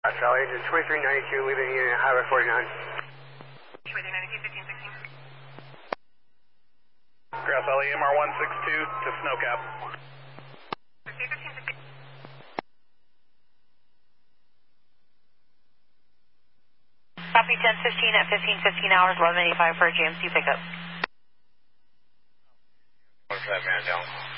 Sally, engine 2392, leaving Highway 49. 2392, 1516. Grass Valley, MR 162 to Snowcap. 1516. Copy 1015 at 1515 hours, 1185 for a GMC pickup. What's that, man, down?